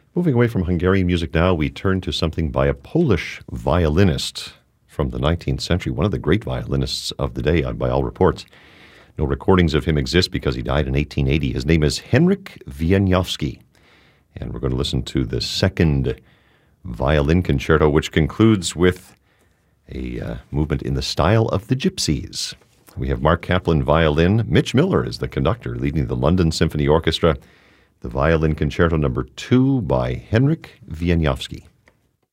Moving away from Hungarian music now, we turn to something by a Polish violinist from the 19th century, one of the great violinists of the day, by all reports. No recordings of him exist because he died in 1880. His name is Henryk Wieniawski, and we're going to listen to the second violin concerto, which concludes with a movement in the style of the Gypsies. We have Mark Kaplan violin. Mitch Miller is the conductor, leading the London Symphony Orchestra. The Violin Concerto No. 2 by Henryk Wieniawski.